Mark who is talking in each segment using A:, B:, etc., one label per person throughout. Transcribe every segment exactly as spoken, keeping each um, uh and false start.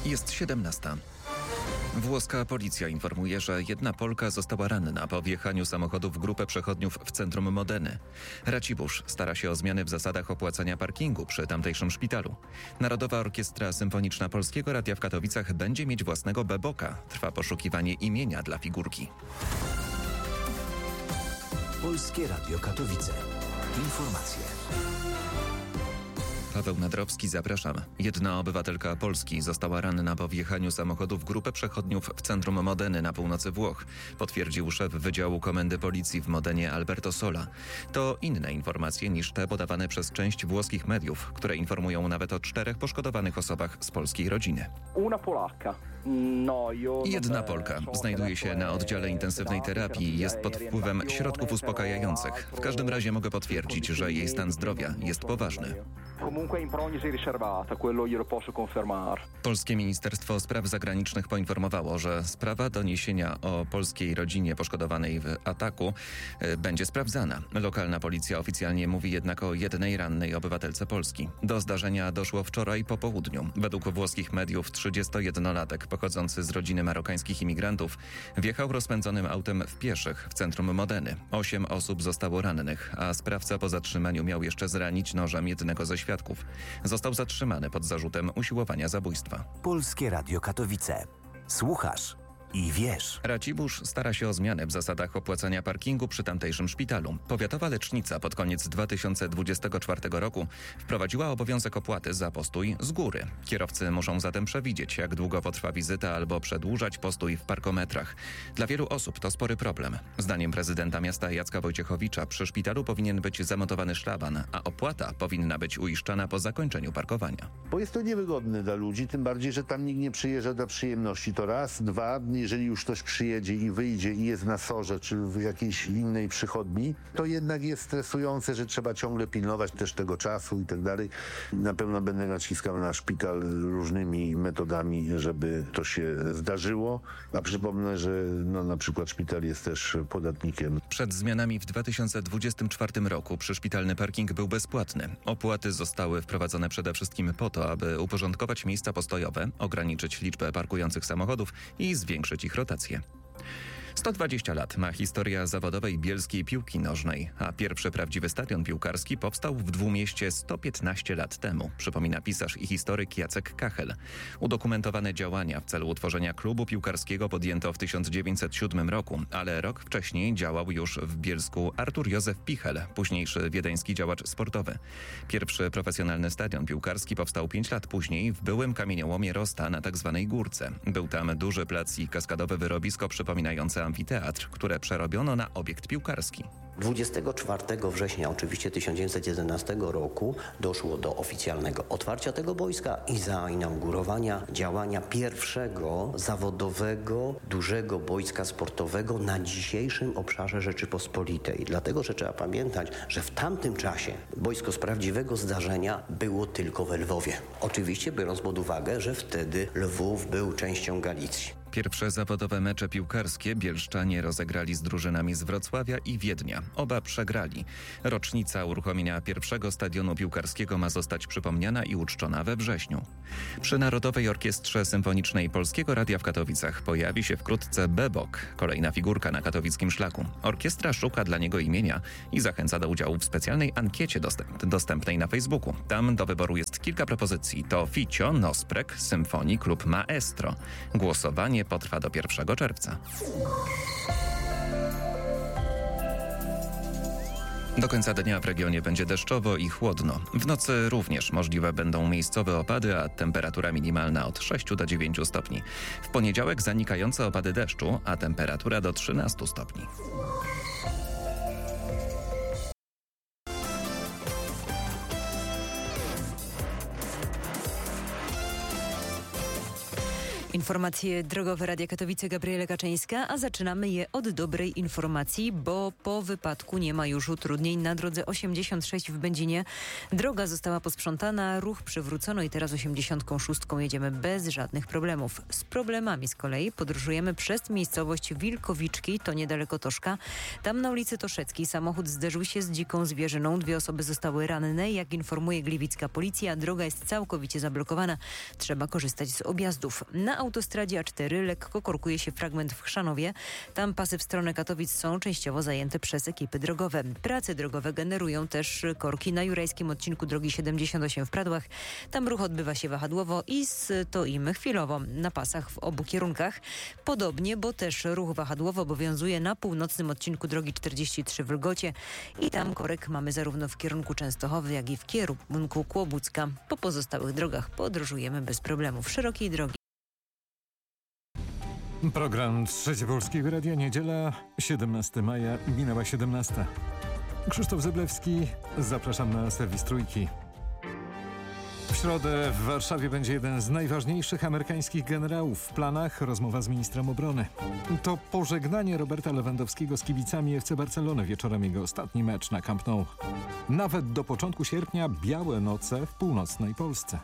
A: Jest siedemnasta. Włoska policja informuje, że jedna Polka została ranna po wjechaniu samochodu w grupę przechodniów w centrum Modeny. Racibórz stara się o zmiany w zasadach opłacania parkingu przy tamtejszym szpitalu. Narodowa Orkiestra Symfoniczna Polskiego Radia w Katowicach będzie mieć własnego beboka. Trwa poszukiwanie imienia dla figurki.
B: Polskie Radio Katowice. Informacje.
A: Paweł Nadrowski, zapraszam. Jedna obywatelka Polski została ranna po wjechaniu samochodu w grupę przechodniów w centrum Modeny na północy Włoch, potwierdził szef Wydziału Komendy Policji w Modenie Alberto Sola. To inne informacje niż te podawane przez część włoskich mediów, które informują nawet o czterech poszkodowanych osobach z polskiej rodziny.
C: Una Polacca.
A: Jedna Polka znajduje się na oddziale intensywnej terapii i jest pod wpływem środków uspokajających. W każdym razie mogę potwierdzić, że jej stan zdrowia jest poważny. Polskie Ministerstwo Spraw Zagranicznych poinformowało, że sprawa doniesienia o polskiej rodzinie poszkodowanej w ataku y, będzie sprawdzana. Lokalna policja oficjalnie mówi jednak o jednej rannej obywatelce Polski. Do zdarzenia doszło wczoraj po południu. Według włoskich mediów trzydziestojednolatek pochodzący z rodziny marokańskich imigrantów wjechał rozpędzonym autem w pieszych w centrum Modeny. Osiem osób zostało rannych, a sprawca po zatrzymaniu miał jeszcze zranić nożem jednego ze świadków. Został zatrzymany pod zarzutem usiłowania zabójstwa.
B: Polskie Radio Katowice. Słuchasz i wiesz.
A: Racibórz stara się o zmiany w zasadach opłacania parkingu przy tamtejszym szpitalu. Powiatowa lecznica pod koniec dwa tysiące dwudziestego czwartego roku wprowadziła obowiązek opłaty za postój z góry. Kierowcy muszą zatem przewidzieć, jak długo potrwa wizyta albo przedłużać postój w parkometrach. Dla wielu osób to spory problem. Zdaniem prezydenta miasta Jacka Wojciechowicza przy szpitalu powinien być zamontowany szlaban, a opłata powinna być uiszczana po zakończeniu parkowania.
D: Bo jest to niewygodne dla ludzi, tym bardziej, że tam nikt nie przyjeżdża dla przyjemności. To raz, dwa, jeżeli już ktoś przyjedzie i wyjdzie i jest na sorze czy w jakiejś innej przychodni, to jednak jest stresujące, że trzeba ciągle pilnować też tego czasu i tak dalej. Na pewno będę naciskał na szpital różnymi metodami, żeby to się zdarzyło. A przypomnę, że no, na przykład szpital jest też podatnikiem.
A: Przed zmianami w dwa tysiące dwudziestym czwartym roku przyszpitalny parking był bezpłatny. Opłaty zostały wprowadzone przede wszystkim po to, aby uporządkować miejsca postojowe, ograniczyć liczbę parkujących samochodów i zwiększyć ich rotację. sto dwadzieścia lat ma historia zawodowej bielskiej piłki nożnej, a pierwszy prawdziwy stadion piłkarski powstał w Dwumieście sto piętnaście lat temu, przypomina pisarz i historyk Jacek Kachel. Udokumentowane działania w celu utworzenia klubu piłkarskiego podjęto w tysiąc dziewięćset siódmym roku, ale rok wcześniej działał już w Bielsku Artur Józef Pichel, późniejszy wiedeński działacz sportowy. Pierwszy profesjonalny stadion piłkarski powstał pięć lat później w byłym kamieniołomie Rosta na tzw. Górce. Był tam duży plac i kaskadowe wyrobisko przypominające amfiteatr, które przerobiono na obiekt piłkarski.
E: dwudziestego czwartego września oczywiście tysiąc dziewięćset jedenastego roku doszło do oficjalnego otwarcia tego boiska i zainaugurowania działania pierwszego zawodowego, dużego boiska sportowego na dzisiejszym obszarze Rzeczypospolitej. Dlatego, że trzeba pamiętać, że w tamtym czasie boisko z prawdziwego zdarzenia było tylko we Lwowie. Oczywiście biorąc pod uwagę, że wtedy Lwów był częścią Galicji.
A: Pierwsze zawodowe mecze piłkarskie bielszczanie rozegrali z drużynami z Wrocławia i Wiednia. Oba przegrali. Rocznica uruchomienia pierwszego stadionu piłkarskiego ma zostać przypomniana i uczczona we wrześniu. Przy Narodowej Orkiestrze Symfonicznej Polskiego Radia w Katowicach pojawi się wkrótce bebok, kolejna figurka na katowickim szlaku. Orkiestra szuka dla niego imienia i zachęca do udziału w specjalnej ankiecie dostęp, dostępnej na Facebooku. Tam do wyboru jest kilka propozycji. To Ficio, Nosprek, Symfonik lub Maestro. Głosowanie potrwa do pierwszego czerwca. Do końca dnia w regionie będzie deszczowo i chłodno. W nocy również możliwe będą miejscowe opady, a temperatura minimalna od sześciu do dziewięciu stopni. W poniedziałek zanikające opady deszczu, a temperatura do trzynastu stopni.
C: Informacje drogowe Radia Katowice, Gabriela Kaczyńska, a zaczynamy je od dobrej informacji, bo po wypadku nie ma już utrudnień na drodze osiemdziesiąt sześć w Będzinie. Droga została posprzątana, ruch przywrócono i teraz osiemdziesiątką szóstką jedziemy bez żadnych problemów. Z problemami z kolei podróżujemy przez miejscowość Wilkowiczki, to niedaleko Toszka. Tam na ulicy Toszeckiej samochód zderzył się z dziką zwierzyną. Dwie osoby zostały ranne. Jak informuje gliwicka policja, droga jest całkowicie zablokowana. Trzeba korzystać z objazdów. Na autostradzie A cztery lekko korkuje się fragment w Chrzanowie. Tam pasy w stronę Katowic są częściowo zajęte przez ekipy drogowe. Prace drogowe generują też korki na jurajskim odcinku drogi siedemdziesiąt osiem w Pradłach. Tam ruch odbywa się wahadłowo i stoimy chwilowo na pasach w obu kierunkach. Podobnie, bo też ruch wahadłowo obowiązuje na północnym odcinku drogi czterdzieści trzy w Lgocie i tam korek mamy zarówno w kierunku Częstochowy, jak i w kierunku Kłobucka. Po pozostałych drogach podróżujemy bez problemów. Szerokiej drogi.
F: Program Trzecie Polskiego Radia, niedziela, siedemnastego maja, minęła siedemnasta. Krzysztof Zyblewski, zapraszam na serwis Trójki. W środę w Warszawie będzie jeden z najważniejszych amerykańskich generałów. W planach rozmowa z ministrem obrony. To pożegnanie Roberta Lewandowskiego z kibicami F C Barcelony. Wieczorem jego ostatni mecz na Camp Nou. Nawet do początku sierpnia białe noce w północnej Polsce.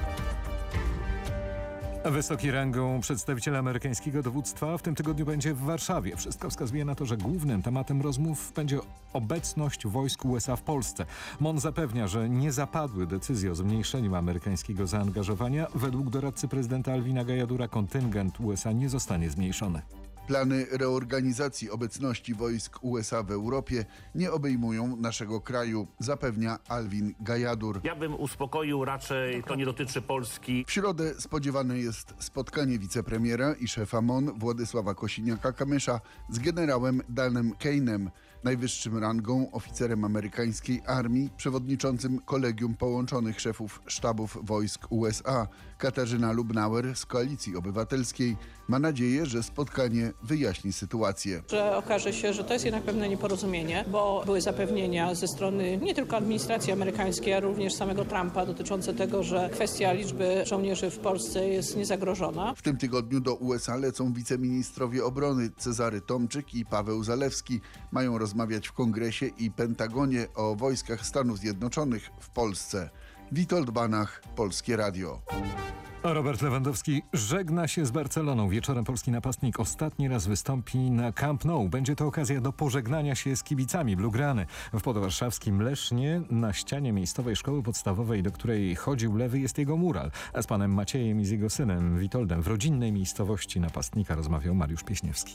F: Wysoki rangą przedstawiciel amerykańskiego dowództwa w tym tygodniu będzie w Warszawie. Wszystko wskazuje na to, że głównym tematem rozmów będzie obecność wojsk U S A w Polsce. Mon zapewnia, że nie zapadły decyzje o zmniejszeniu amerykańskiego zaangażowania. Według doradcy prezydenta Alvina Gajadura kontyngent U S A nie zostanie zmniejszony.
G: Plany reorganizacji obecności wojsk U S A w Europie nie obejmują naszego kraju, zapewnia Alvin Gajadur.
H: Ja bym uspokoił, raczej to nie dotyczy Polski.
G: W środę spodziewane jest spotkanie wicepremiera i szefa M O N Władysława Kosiniaka-Kamysza z generałem Danem Kane'em, najwyższym rangą oficerem amerykańskiej armii, przewodniczącym Kolegium Połączonych Szefów Sztabów Wojsk U S A. Katarzyna Lubnauer z Koalicji Obywatelskiej ma nadzieję, że spotkanie wyjaśni sytuację.
I: Że okaże się, że to jest jednak pewne nieporozumienie, bo były zapewnienia ze strony nie tylko administracji amerykańskiej, ale również samego Trumpa dotyczące tego, że kwestia liczby żołnierzy w Polsce jest niezagrożona.
G: W tym tygodniu do U S A lecą wiceministrowie obrony Cezary Tomczyk i Paweł Zalewski. Mają rozmawiać w Kongresie i Pentagonie o wojskach Stanów Zjednoczonych w Polsce. Witold Banach, Polskie Radio.
F: Robert Lewandowski żegna się z Barceloną. Wieczorem polski napastnik ostatni raz wystąpi na Camp Nou. Będzie to okazja do pożegnania się z kibicami Blaugrany. W podwarszawskim Lesznie na ścianie miejscowej szkoły podstawowej, do której chodził Lewy, jest jego mural. A z panem Maciejem i z jego synem Witoldem w rodzinnej miejscowości napastnika rozmawiał Mariusz Pieśniewski.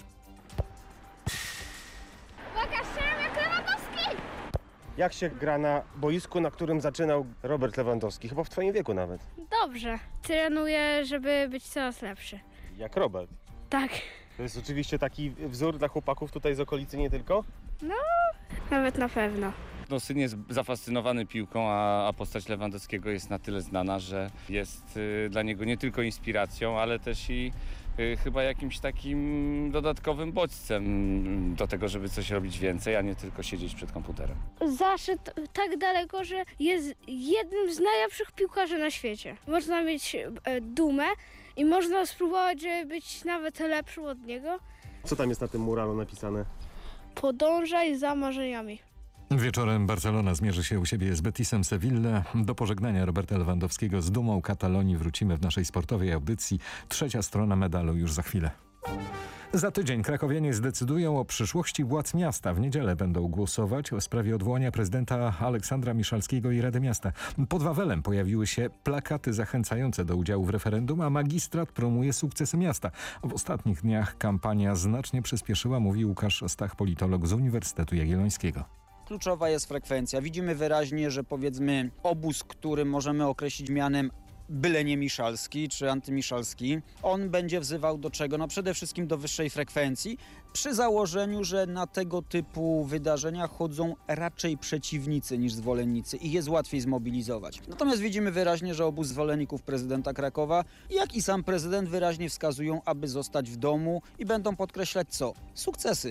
J: Jak się gra na boisku, na którym zaczynał Robert Lewandowski? Chyba w twoim wieku nawet.
K: Dobrze. Trenuję, żeby być coraz lepszy.
J: Jak Robert.
K: Tak.
J: To jest oczywiście taki wzór dla chłopaków tutaj z okolicy nie tylko?
K: No, nawet na pewno.
L: No, syn jest zafascynowany piłką, a, a postać Lewandowskiego jest na tyle znana, że jest y, dla niego nie tylko inspiracją, ale też i y, chyba jakimś takim dodatkowym bodźcem do tego, żeby coś robić więcej, a nie tylko siedzieć przed komputerem.
K: Zaszedł tak daleko, że jest jednym z najlepszych piłkarzy na świecie. Można mieć e, dumę i można spróbować, żeby być nawet lepszym od niego.
J: Co tam jest na tym muralu napisane?
K: Podążaj za marzeniami.
F: Wieczorem Barcelona zmierzy się u siebie z Betisem Sevilla. Do pożegnania Roberta Lewandowskiego z dumą Katalonii wrócimy w naszej sportowej audycji. Trzecia strona medalu już za chwilę. Za tydzień krakowianie zdecydują o przyszłości władz miasta. W niedzielę będą głosować o sprawie odwołania prezydenta Aleksandra Miszalskiego i Rady Miasta. Pod Wawelem pojawiły się plakaty zachęcające do udziału w referendum, a magistrat promuje sukcesy miasta. W ostatnich dniach kampania znacznie przyspieszyła, mówi Łukasz Stach, politolog z Uniwersytetu Jagiellońskiego.
M: Kluczowa jest frekwencja. Widzimy wyraźnie, że powiedzmy obóz, który możemy określić mianem byle nie Miszalski czy antymiszalski, on będzie wzywał do czego? No przede wszystkim do wyższej frekwencji, przy założeniu, że na tego typu wydarzenia chodzą raczej przeciwnicy niż zwolennicy i jest łatwiej zmobilizować. Natomiast widzimy wyraźnie, że obóz zwolenników prezydenta Krakowa, jak i sam prezydent wyraźnie wskazują, aby zostać w domu i będą podkreślać co? Sukcesy.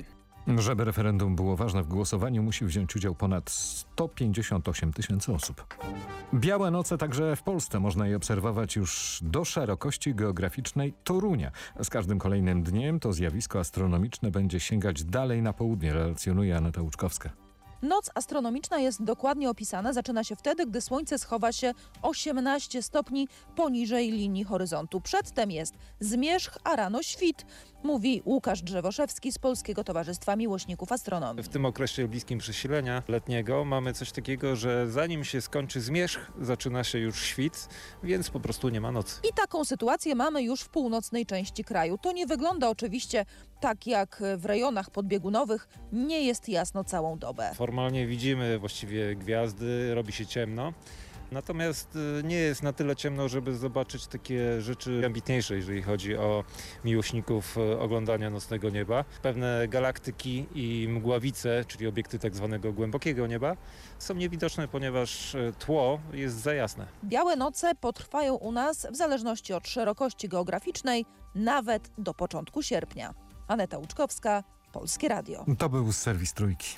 F: Żeby referendum było ważne w głosowaniu, musi wziąć udział ponad sto pięćdziesiąt osiem tysięcy osób. Białe noce także w Polsce. Można je obserwować już do szerokości geograficznej Torunia. Z każdym kolejnym dniem to zjawisko astronomiczne będzie sięgać dalej na południe, relacjonuje Aneta Łuczkowska.
N: Noc astronomiczna jest dokładnie opisana. Zaczyna się wtedy, gdy słońce schowa się osiemnaście stopni poniżej linii horyzontu. Przedtem jest zmierzch, a rano świt, mówi Łukasz Drzewoszewski z Polskiego Towarzystwa Miłośników Astronomii.
O: W tym okresie bliskim przesilenia letniego mamy coś takiego, że zanim się skończy zmierzch, zaczyna się już świt, więc po prostu nie ma nocy.
N: I taką sytuację mamy już w północnej części kraju. To nie wygląda oczywiście tak jak w rejonach podbiegunowych. Nie jest jasno całą dobę.
O: Formalnie widzimy właściwie gwiazdy, robi się ciemno. Natomiast nie jest na tyle ciemno, żeby zobaczyć takie rzeczy ambitniejsze, jeżeli chodzi o miłośników oglądania nocnego nieba. Pewne galaktyki i mgławice, czyli obiekty tak zwanego głębokiego nieba, są niewidoczne, ponieważ tło jest za jasne.
N: Białe noce potrwają u nas w zależności od szerokości geograficznej nawet do początku sierpnia. Aneta Łuczkowska, Polskie Radio.
F: To był serwis Trójki.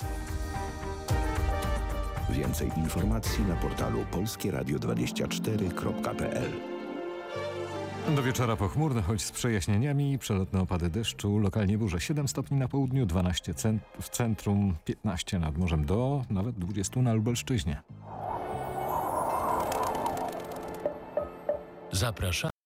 P: Więcej informacji na portalu polskie radio dwadzieścia cztery kropka p l.
F: Do wieczora pochmurno, choć z przejaśnieniami, przelotne opady deszczu, lokalnie burze. siedem stopni na południu, dwanaście cent- w centrum, piętnaście nad morzem, do nawet dwudziestu na Lubelszczyźnie.
Q: Zapraszam.